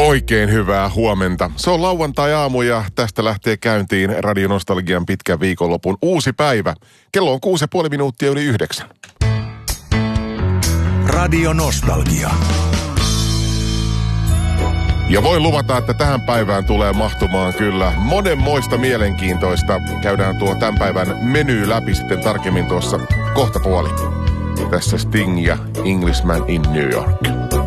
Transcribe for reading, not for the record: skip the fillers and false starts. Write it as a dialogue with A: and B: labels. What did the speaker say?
A: Oikein hyvää huomenta. Se on lauantai-aamu ja tästä lähtee käyntiin Radio Nostalgian pitkän viikonlopun uusi päivä. Kello on 6,5 minuuttia yli 9.
B: Radio Nostalgia.
A: Ja voin luvata, että tähän päivään tulee mahtumaan kyllä monenmoista mielenkiintoista. Käydään tuo tämän päivän meny läpi sitten tarkemmin tuossa kohtapuoli. Tässä Sting ja Englishman in New York.